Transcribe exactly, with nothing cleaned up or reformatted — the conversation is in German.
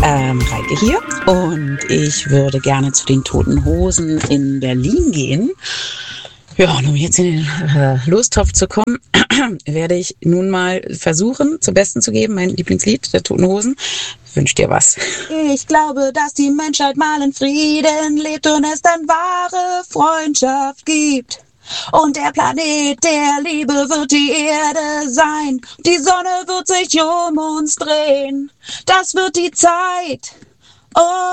Ähm, Heike hier und ich würde gerne zu den Toten Hosen in Berlin gehen. Ja, und um jetzt in den äh, Lostopf zu kommen, werde ich nun mal versuchen, zum Besten zu geben, mein Lieblingslied der Toten Hosen. Wünsch dir was. Ich glaube, dass die Menschheit mal in Frieden lebt und es dann wahre Freundschaft gibt. Und der Planet der Liebe wird die Erde sein. Die Sonne wird sich um uns drehen. Das wird die Zeit. Oh.